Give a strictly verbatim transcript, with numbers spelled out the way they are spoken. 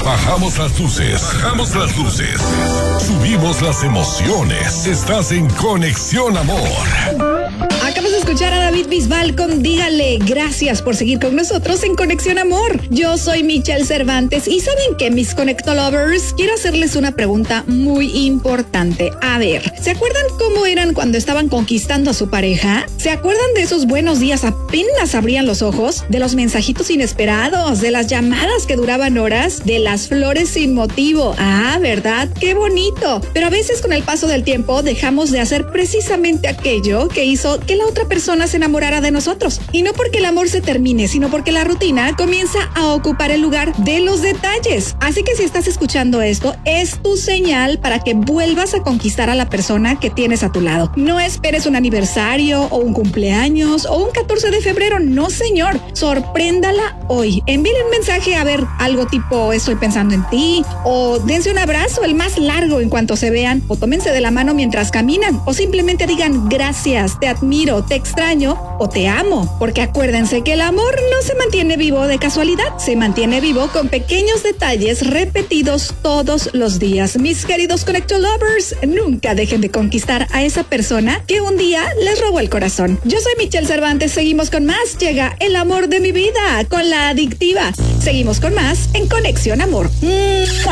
Bajamos las luces, bajamos las luces. Subimos las emociones. Estás en Conexión Amor. Acabas de escuchar a David Bisbal con Dígale. Gracias por seguir con nosotros en Conexión Amor. Yo soy Michelle Cervantes y ¿saben qué, mis Conectolovers? Quiero hacerles una pregunta muy importante. A ver, ¿se acuerdan cómo eran cuando estaban conquistando a su pareja? ¿Se acuerdan de esos buenos días apenas abrían los ojos? ¿De los mensajitos inesperados? ¿De las llamadas que duraban horas? ¿De las flores sin motivo? Ah, ¿verdad? ¡Qué bonito! Pero a veces con el paso del tiempo dejamos de hacer precisamente aquello que hizo que la otra persona se enamorara de nosotros. Y no porque el amor se termine, sino porque la rutina comienza a ocupar el lugar de los detalles. Así que si estás escuchando esto, es tu señal para que vuelvas a conquistar a la persona que tienes a tu lado. No esperes un aniversario o un cumpleaños o un catorce de febrero. No, señor. Sorpréndala hoy. Envíale un mensaje, a ver, algo tipo estoy pensando en ti, o dense un abrazo, el más largo en cuanto se vean, o tómense de la mano mientras caminan, o simplemente digan gracias, te admiro, te extraño o te amo, porque acuérdense que el amor no se mantiene vivo de casualidad, se mantiene vivo con pequeños detalles repetidos todos los días. Mis queridos Connector Lovers, nunca dejen de conquistar a esa persona que un día les robó el corazón. Yo soy Michelle Cervantes, seguimos con más. Llega el amor de mi vida con la adictiva. Seguimos con más en Conexión Amor. ¡Mua!